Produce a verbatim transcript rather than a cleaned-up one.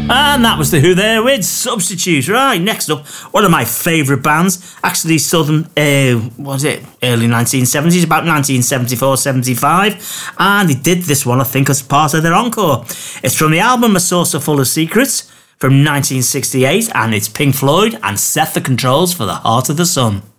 And that was The Who there with Substitute. Right, next up, one of my favourite bands. Actually, Southern, uh, what was it, early nineteen seventies, about nineteen seventy-four seventy-five. And they did this one, I think, as part of their encore. It's from the album A Saucer Full of Secrets from nineteen sixty-eight, and it's Pink Floyd and Set the Controls for the Heart of the Sun.